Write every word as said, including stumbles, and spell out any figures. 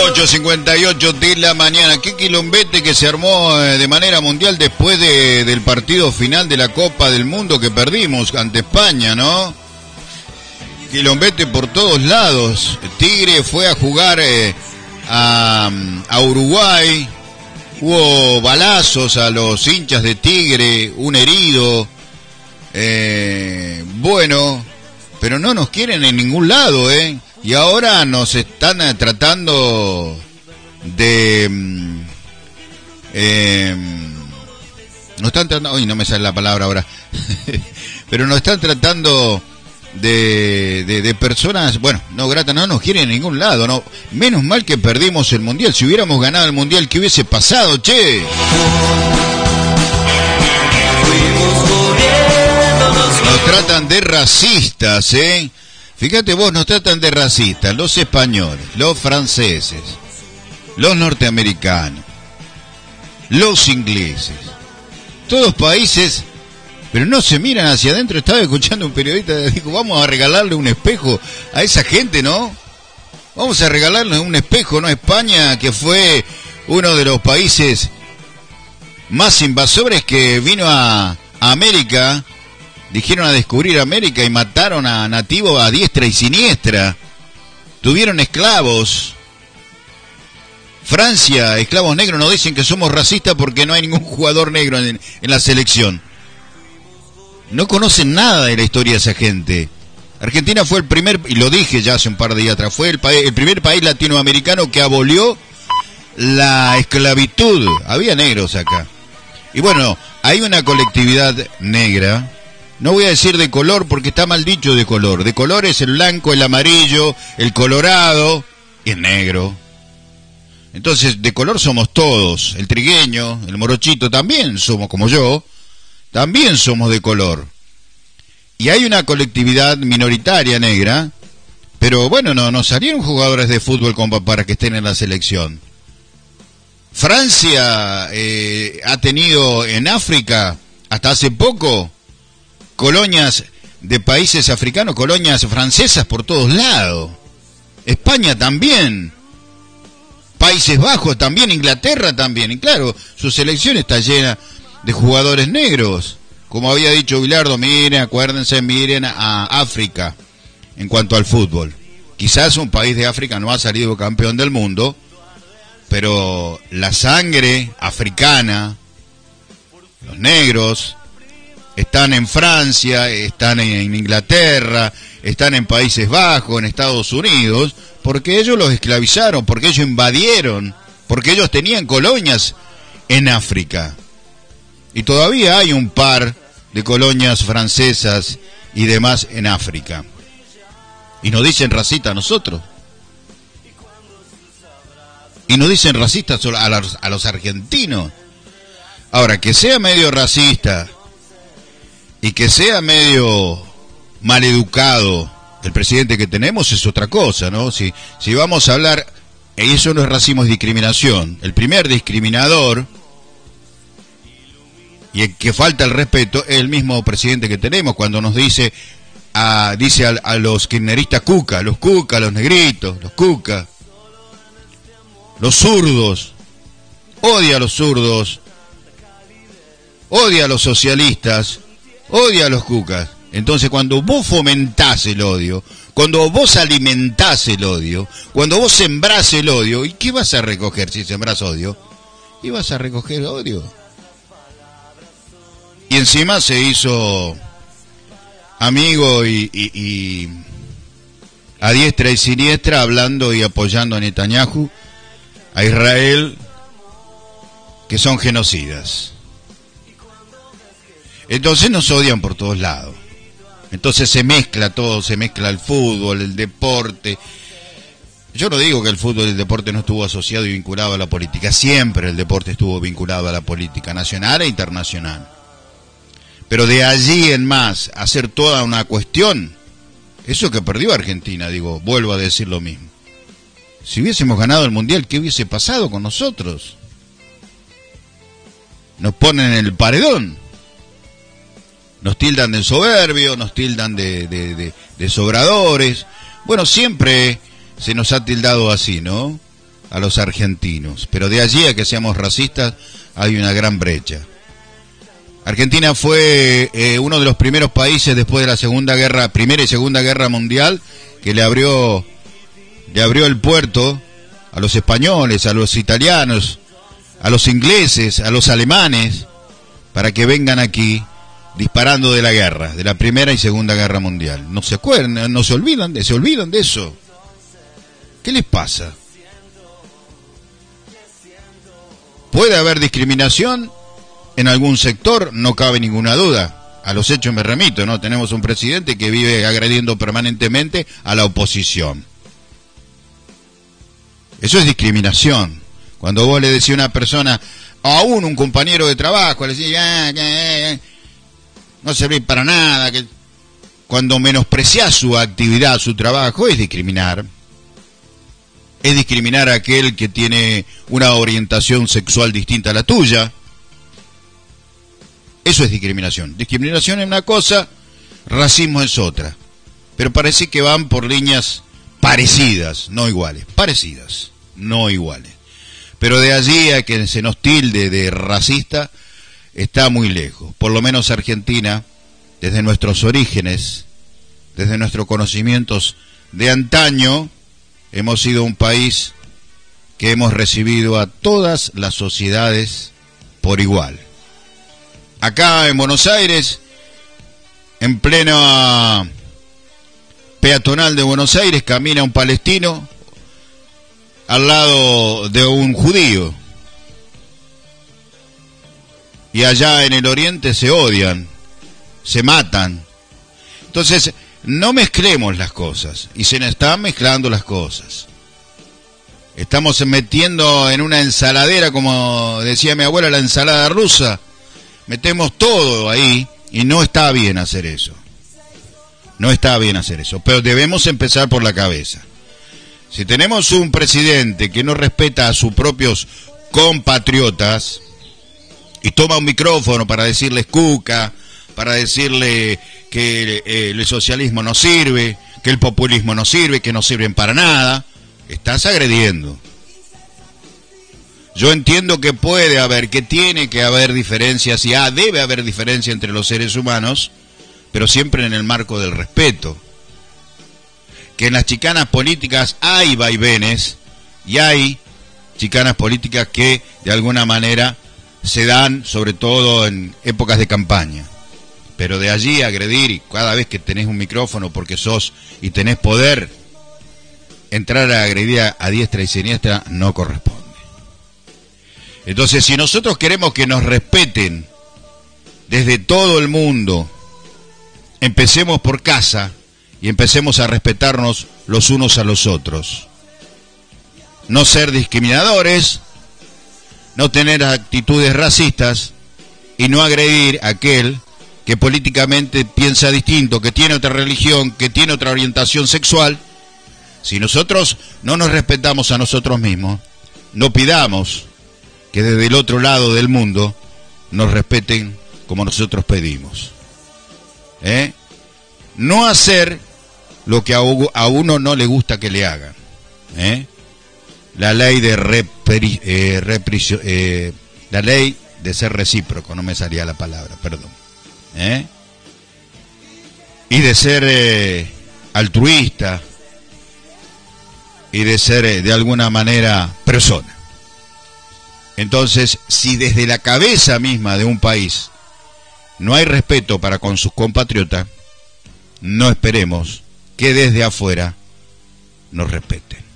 ocho cincuenta y ocho de la mañana. Qué quilombete que se armó de manera mundial después de, del partido final de la Copa del Mundo que perdimos ante España, ¿no? Quilombete por todos lados. Tigre fue a jugar eh, a, a Uruguay. Hubo balazos a los hinchas de Tigre, un herido. Eh, bueno, pero no nos quieren en ningún lado, ¿eh? Y ahora nos están eh, tratando de... Eh, nos están tratando... Uy, no me sale la palabra ahora. Pero nos están tratando de, de, de personas... Bueno, no, grata, no nos quieren en ningún lado, ¿no? Menos mal que perdimos el Mundial. Si hubiéramos ganado el Mundial, ¿qué hubiese pasado, che? Nos tratan de racistas, ¿eh? Fíjate vos, nos tratan de racistas los españoles, los franceses, los norteamericanos, los ingleses, todos países, pero no se miran hacia adentro. Estaba escuchando un periodista que dijo, vamos a regalarle un espejo a esa gente, ¿no? Vamos a regalarle un espejo, ¿no? España, que fue uno de los países más invasores que vino a, a América. Dijeron a descubrir América y mataron a nativos a diestra y siniestra. Tuvieron esclavos. Francia, esclavos negros. Nos dicen que somos racistas porque no hay ningún jugador negro en, en la selección. No conocen nada de la historia de esa gente. Argentina fue el primer, y lo dije ya hace un par de días atrás, fue el, país, el primer país latinoamericano que abolió la esclavitud. Había negros acá. Y bueno, hay una colectividad negra. No voy a decir de color porque está mal dicho de color. De color es el blanco, el amarillo, el colorado y el negro. Entonces, de color somos todos. El trigueño, el morochito también somos como yo. También somos de color. Y hay una colectividad minoritaria negra. Pero bueno, no, no salieron jugadores de fútbol como para que estén en la selección. Francia eh, ha tenido en África, hasta hace poco, colonias de países africanos, colonias francesas por todos lados. España también. Países Bajos también, Inglaterra también. Y claro, su selección está llena de jugadores negros. Como había dicho Bilardo, miren, acuérdense, miren a África en cuanto al fútbol. Quizás un país de África no ha salido campeón del mundo, pero la sangre africana, los negros, están en Francia, están en Inglaterra, están en Países Bajos, en Estados Unidos, porque ellos los esclavizaron, porque ellos invadieron, porque ellos tenían colonias en África. Y todavía hay un par de colonias francesas y demás en África. Y nos dicen racistas a nosotros. Y nos dicen racistas a los, a los argentinos. Ahora, que sea medio racista y que sea medio maleducado el presidente que tenemos es otra cosa, ¿no? Si, si vamos a hablar, y eso no es racismo, es discriminación. El primer discriminador y el que falta el respeto es el mismo presidente que tenemos cuando nos dice a, dice a, a los kirchneristas cuca, los cuca, los negritos, los cuca, los zurdos, odia a los zurdos, odia a los socialistas, odia a los cucas. Entonces, cuando vos fomentás el odio, cuando vos alimentás el odio, cuando vos sembrás el odio, ¿y qué vas a recoger si sembrás odio? Y vas a recoger odio. Y encima se hizo amigo y, y, y a diestra y siniestra, hablando y apoyando a Netanyahu, a Israel, que son genocidas. Entonces nos odian por todos lados. Entonces se mezcla todo, se mezcla el fútbol, el deporte. Yo no digo que el fútbol y el deporte no estuvo asociado y vinculado a la política. Siempre el deporte estuvo vinculado a la política nacional e internacional. Pero de allí en más, hacer toda una cuestión, eso que perdió Argentina, digo, vuelvo a decir lo mismo. Si hubiésemos ganado el Mundial, ¿qué hubiese pasado con nosotros? Nos ponen en el paredón. Nos tildan de soberbios, nos tildan de, de, de, de sobradores. Bueno, siempre se nos ha tildado así, ¿no? a los argentinos, pero de allí a que seamos racistas hay una gran brecha. Argentina fue eh, uno de los primeros países después de la Segunda Guerra, Primera y Segunda Guerra Mundial, que le abrió, le abrió el puerto a los españoles, a los italianos, a los ingleses, a los alemanes, para que vengan aquí disparando de la guerra, de la Primera y Segunda Guerra Mundial. No se acuerdan, no se olvidan de, se olvidan de eso. ¿Qué les pasa? ¿Puede haber discriminación en algún sector? No cabe ninguna duda. A los hechos me remito, ¿no? Tenemos un presidente que vive agrediendo permanentemente a la oposición. Eso es discriminación. Cuando vos le decís a una persona, aún un compañero de trabajo, le decís, ah, ah, ah, no servís para nada, que cuando menospreciás su actividad, su trabajo, es discriminar. Es discriminar a aquel que tiene una orientación sexual distinta a la tuya. Eso es discriminación. Discriminación es una cosa, racismo es otra. Pero parece que van por líneas parecidas, no iguales. Parecidas, no iguales. Pero de allí a que se nos tilde de racista, está muy lejos. Por lo menos Argentina, desde nuestros orígenes, desde nuestros conocimientos de antaño, hemos sido un país que hemos recibido a todas las sociedades por igual. Acá en Buenos Aires, en plena peatonal de Buenos Aires, camina un palestino al lado de un judío. Y allá en el oriente se odian, se matan. Entonces, no mezclemos las cosas, y se nos están mezclando las cosas. Estamos metiendo en una ensaladera, como decía mi abuela, la ensalada rusa. Metemos todo ahí, y no está bien hacer eso. No está bien hacer eso, pero debemos empezar por la cabeza. Si tenemos un presidente que no respeta a sus propios compatriotas, y toma un micrófono para decirles cuca, para decirle que eh, el socialismo no sirve, que el populismo no sirve, que no sirven para nada, estás agrediendo. Yo entiendo que puede haber, que tiene que haber diferencias, y ah, debe haber diferencia entre los seres humanos, pero siempre en el marco del respeto. Que en las chicanas políticas hay vaivenes, y hay chicanas políticas que de alguna manera se dan, sobre todo en épocas de campaña. Pero de allí a agredir, y cada vez que tenés un micrófono porque sos y tenés poder, entrar a agredir a, a diestra y siniestra no corresponde. Entonces, si nosotros queremos que nos respeten desde todo el mundo, empecemos por casa y empecemos a respetarnos los unos a los otros. No ser discriminadores, no tener actitudes racistas y no agredir a aquel que políticamente piensa distinto, que tiene otra religión, que tiene otra orientación sexual. Si nosotros no nos respetamos a nosotros mismos, no pidamos que desde el otro lado del mundo nos respeten como nosotros pedimos. ¿Eh? No hacer lo que a uno no le gusta que le hagan. ¿Eh? La ley de repri, eh, repri, eh, la ley de ser recíproco, no me salía la palabra, perdón. ¿Eh? Y de ser eh, altruista y de ser eh, de alguna manera persona. Entonces, si desde la cabeza misma de un país no hay respeto para con sus compatriotas, no esperemos que desde afuera nos respeten.